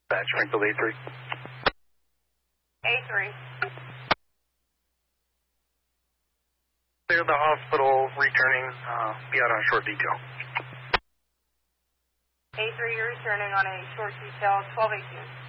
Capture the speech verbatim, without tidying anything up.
Dispatch, Springfield A three. A three. Clear the hospital, returning, uh, be out on a short detail. A three, you're returning on a short detail, twelve eighteen.